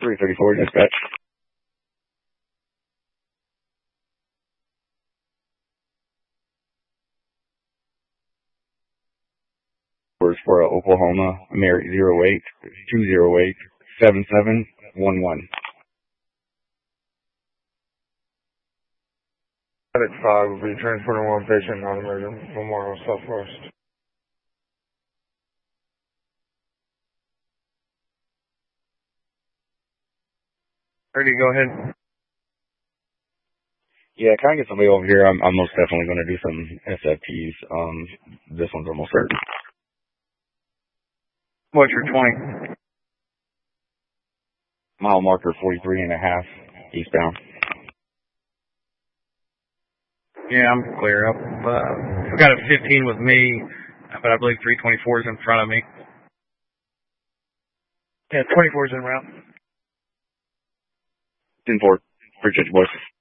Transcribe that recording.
334 dispatch. Words for Oklahoma, Mary 08-208-7711. At 5 will be transporting one patient, non-emergent, Memorial Southwest. Ready, go ahead. Yeah, can I get somebody over here? I'm most definitely going to do some SFPs. This one's almost certain. What's your 20? Mile marker 43.5 eastbound. Yeah, I'm clear up. I've got a 15 with me, but I believe 324 is in front of me. Yeah, 24 is en route. 10-4. Appreciate you, boys.